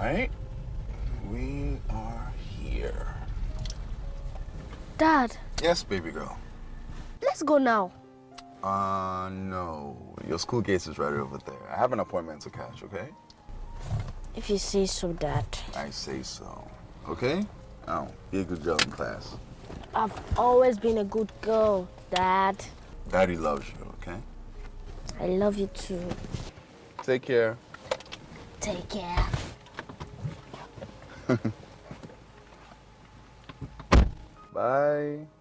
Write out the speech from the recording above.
right. We are here. Dad. Yes, baby girl. Let's go now. No. Your school gate is right over there. I have an appointment to catch, okay? If you say so, Dad. I say so. Okay? Now, be a good girl in class. I've always been a good girl, Dad. Daddy loves you, okay? I love you too. Take care. Take care. Bye.